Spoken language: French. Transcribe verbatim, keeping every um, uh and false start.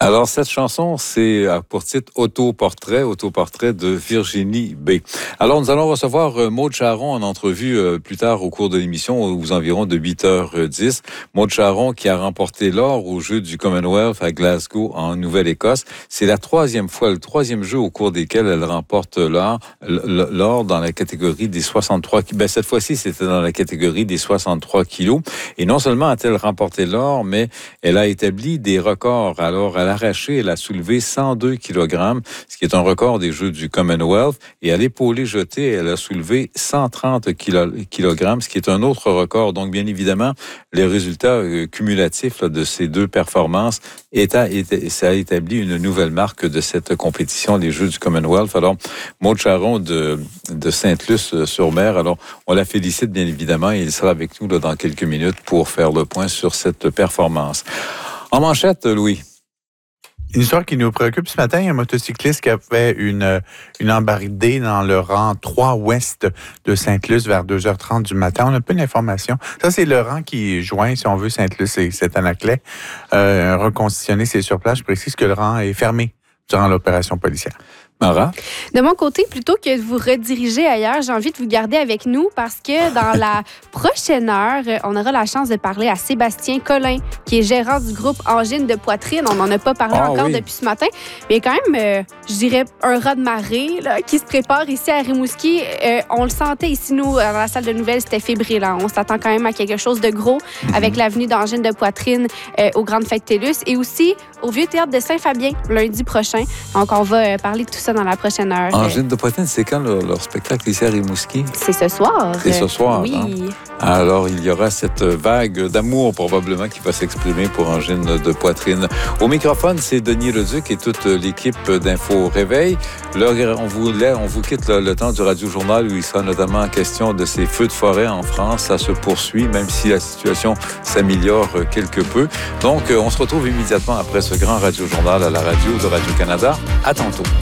Alors, cette chanson, c'est pour titre Autoportrait, Autoportrait de Virginie B. Alors, nous allons recevoir Maude Charron en entrevue euh, plus tard au cours de l'émission, aux environs de huit heures dix. Maude Charron qui a remporté l'or aux Jeux du Commonwealth à Glasgow, en Nouvelle-Écosse. C'est la troisième fois, le troisième jeu au cours desquels elle remporte l'or, l'or dans la catégorie des soixante-trois kilos. Ben, cette fois-ci, c'était dans la catégorie des soixante-trois kilos. Et non seulement a-t-elle remporté l'or, mais elle a établi des records. Alors, elle a arraché, elle a soulevé cent deux kilogrammes, ce qui est un record des Jeux du Commonwealth. Et à l'épaulé jeté, elle a soulevé cent trente kilogrammes, ce qui est un autre record. Donc, bien évidemment, les résultats euh, cumulatifs là, de ces deux performances, état, état, ça a établi une nouvelle marque de cette compétition, les Jeux du Commonwealth. Alors, Maude Charron de, de Sainte-Luce-sur-Mer, alors, on la félicite bien évidemment et il sera avec nous là, dans quelques minutes pour faire le point sur cette performance. En manchette, Louis. Une histoire qui nous préoccupe ce matin, un motocycliste qui a fait une, une embardée dans le rang trois ouest de Sainte-Luce vers deux heures trente du matin. On a peu d'informations. Ça, c'est le rang qui joint, si on veut, Sainte-Luce et Saint-Anaclet. Euh, reconditionné, c'est sur place. Je précise que le rang est fermé durant l'opération policière. Mara? De mon côté, plutôt que de vous rediriger ailleurs, j'ai envie de vous garder avec nous parce que dans la prochaine heure, on aura la chance de parler à Sébastien Collin, qui est gérant du groupe Angine de Poitrine. On n'en a pas parlé ah, encore oui. depuis ce matin, mais il y a quand même, euh, je dirais, un raz-de-marée là, qui se prépare ici à Rimouski. Euh, on le sentait ici, nous, dans la salle de nouvelles, c'était fébrile. Hein. On s'attend quand même à quelque chose de gros mm-hmm. avec l'avenue d'Angine de Poitrine euh, aux Grandes Fêtes TELUS et aussi au Vieux Théâtre de Saint-Fabien, lundi prochain. Donc, on va euh, parler de tout ça dans la prochaine heure. Angine de Poitrine, c'est quand leur, leur spectacle ici à Rimouski? C'est ce soir. C'est ce soir. Oui. Hein? Alors, il y aura cette vague d'amour probablement qui va s'exprimer pour Angine de Poitrine. Au microphone, c'est Denis Leduc et toute l'équipe d'Info Réveil. Là, on vous, on vous quitte le, le temps du Radio-Journal où il sera notamment question de ces feux de forêt en France. Ça se poursuit, même si la situation s'améliore quelque peu. Donc, on se retrouve immédiatement après ce grand Radio-Journal à la radio de Radio-Canada. À tantôt.